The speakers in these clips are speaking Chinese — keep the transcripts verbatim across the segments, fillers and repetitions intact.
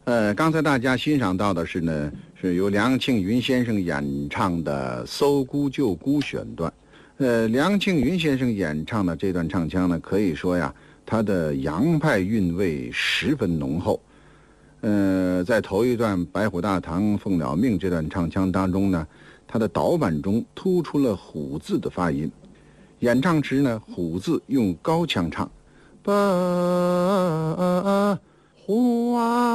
呃，刚才大家欣赏到的是呢，是由梁庆云先生演唱的《搜孤救孤》选段。呃，梁庆云先生演唱的这段唱腔呢，可以说呀，他的洋派韵味十分浓厚。呃，在头一段《白虎大堂奉了命》这段唱腔当中呢，他的导板中突出了虎字的发音。演唱时呢，虎字用高腔唱，吧虎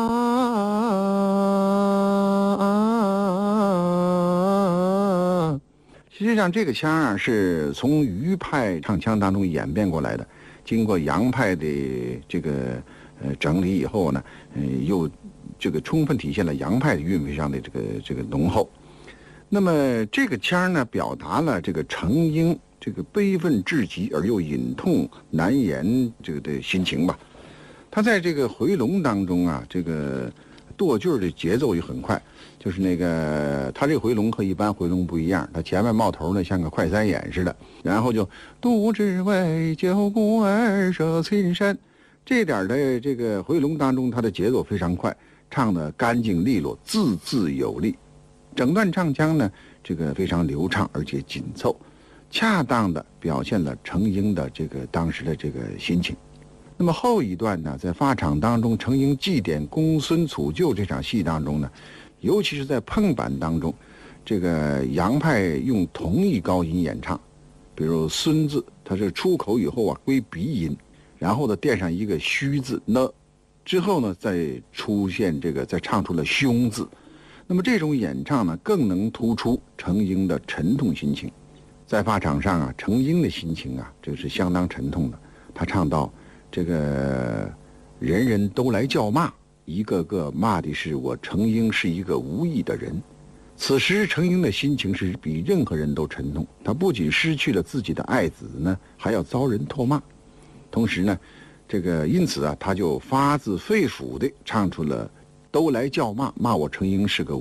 啊。实际上这个腔啊是从余派唱腔当中演变过来的，经过洋派的这个呃整理以后呢，呃又这个充分体现了洋派的韵味上的这个这个浓厚。那么这个腔呢，表达了这个程婴这个悲愤至极而又隐痛难言这个的心情吧。他在这个回笼当中啊，这个跺句的节奏也很快，就是那个他这个回笼和一般回笼不一样，他前面冒头呢像个快三眼似的，然后就杜之为救孤儿舍亲身，这点的这个回笼当中，他的节奏非常快，唱得干净利落，字字有力。整段唱腔呢，这个非常流畅而且紧凑，恰当的表现了程婴的这个当时的这个心情。那么后一段呢，在发场当中，程婴祭奠公孙杵臼这场戏当中呢，尤其是在碰板当中，这个洋派用同一高音演唱，比如孙字，它是出口以后啊归鼻音，然后呢垫上一个虚字呢，之后呢再出现这个再唱出了凶字。那么这种演唱呢，更能突出程婴的沉痛心情。在发场上啊，程婴的心情啊，这是相当沉痛的。他唱到这个人人都来叫骂，一个个骂的是我程婴是一个无义的人。此时程婴的心情是比任何人都沉痛，他不仅失去了自己的爱子呢，还要遭人唾骂。同时呢，这个因此啊，他就发自肺腑地唱出了都来叫骂，骂我程婴是个